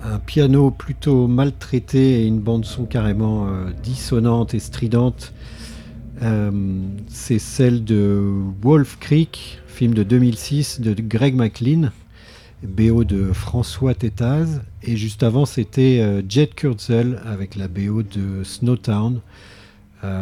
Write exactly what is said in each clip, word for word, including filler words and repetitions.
un piano plutôt maltraité et une bande-son carrément euh, dissonante et stridente. Euh, c'est celle de Wolf Creek, film de deux mille six de Greg McLean, B O de François Tétaz. Et juste avant, c'était euh, Jet Kurzel avec la B O de Snowtown, euh,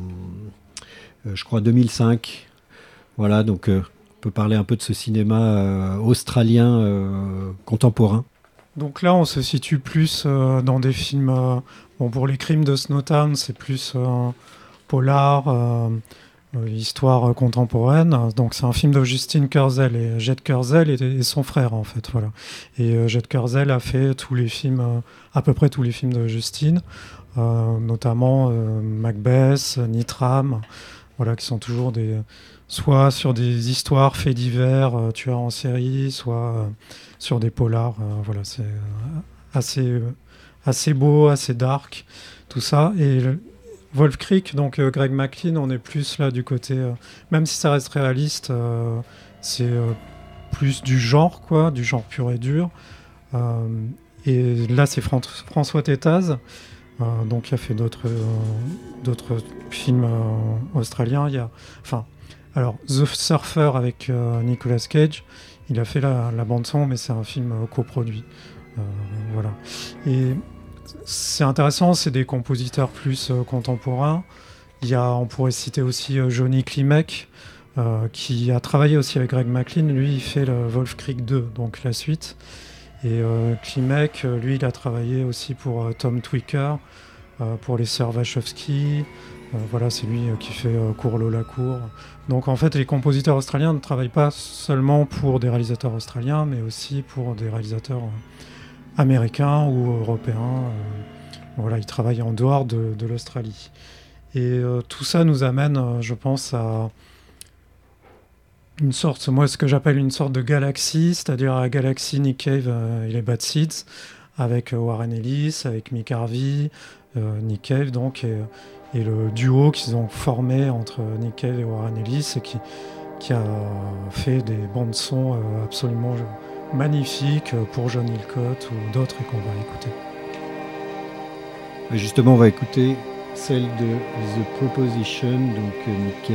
euh, je crois deux mille cinq. Voilà, donc euh, on peut parler un peu de ce cinéma euh, australien euh, contemporain. Donc là, on se situe plus euh, dans des films. Euh, bon, pour les crimes de Snowtown, c'est plus euh, polar, euh, euh, histoire euh, contemporaine. Donc c'est un film de Justin Kurzel et Jet Kurzel et, et son frère en fait. Voilà. Et euh, Jet Kurzel a fait tous les films, euh, à peu près tous les films de Justin, euh, notamment euh, Macbeth, Nitram, voilà, qui sont toujours des soit sur des histoires faits divers, euh, tueurs en série, soit euh, sur des polars. Euh, voilà, c'est euh, assez, euh, assez beau, assez dark, tout ça. Et le- Wolf Creek, donc euh, Greg McLean, on est plus là du côté, euh, même si ça reste réaliste, euh, c'est euh, plus du genre, quoi, du genre pur et dur. Euh, et là, c'est Fran- François Tétaz, euh, donc il a fait d'autres euh, d'autres films euh, australiens. Il y a, enfin, alors The Surfer avec euh, Nicolas Cage, il a fait la, la bande son, mais c'est un film euh, coproduit. Euh, voilà. Et c'est intéressant, c'est des compositeurs plus euh, contemporains. Il y a, on pourrait citer aussi euh, Johnny Klimek, euh, qui a travaillé aussi avec Greg McLean. Lui, il fait le Wolf Creek deux, donc la suite. Et euh, Klimek, euh, lui, il a travaillé aussi pour euh, Tom Twicker, euh, pour les sœurs Wachowski. Euh, voilà, c'est lui euh, qui fait euh, Courlo la Cour. Donc en fait, les compositeurs australiens ne travaillent pas seulement pour des réalisateurs australiens, mais aussi pour des réalisateurs euh, américains ou européens. Euh, voilà, ils travaillent en dehors de, de l'Australie. Et euh, tout ça nous amène, euh, je pense, à une sorte, moi, ce que j'appelle une sorte de galaxie, c'est-à-dire la galaxie Nick Cave euh, et les Bad Seeds, avec euh, Warren Ellis, avec Mick Harvey, euh, Nick Cave, donc, et, et le duo qu'ils ont formé entre Nick Cave et Warren Ellis, et qui, qui a fait des bandes son euh, absolument magnifiques pour John Hillcott ou d'autres, et qu'on va écouter. Et justement, on va écouter celle de The Proposition, donc euh, Nick Cave